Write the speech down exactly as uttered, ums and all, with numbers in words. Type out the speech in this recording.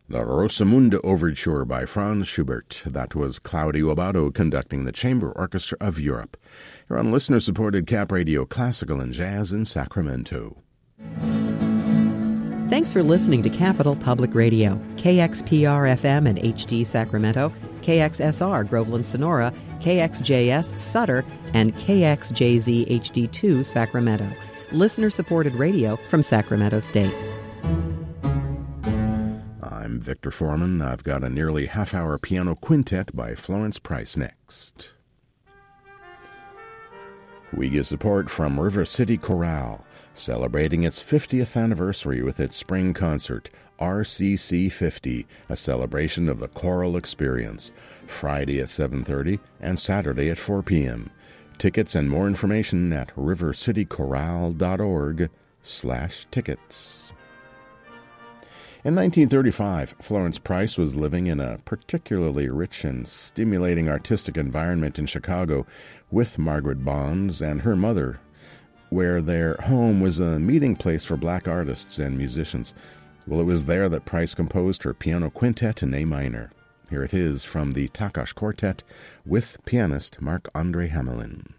The Rosamunde Overture by Franz Schubert. That was Claudio Abbado conducting the Chamber Orchestra of Europe. You're on listener-supported Cap Radio Classical and Jazz in Sacramento. Thanks for listening to Capital Public Radio, K X P R F M and H D Sacramento, K X S R Groveland Sonora, K X J S Sutter, and K X J Z H D two Sacramento. Listener-supported radio from Sacramento State. I'm Victor Foreman. I've got a nearly half-hour piano quintet by Florence Price next. We get support from River City Chorale, celebrating its fiftieth anniversary with its spring concert, R C C fifty, a celebration of the choral experience, Friday at seven thirty and Saturday at four p.m. Tickets and more information at rivercitychorale.org slash tickets. In nineteen thirty-five, Florence Price was living in a particularly rich and stimulating artistic environment in Chicago with Margaret Bonds and her mother, where their home was a meeting place for black artists and musicians. Well, it was there that Price composed her piano quintet in A minor. Here it is from the Takács Quartet with pianist Marc-André Hamelin.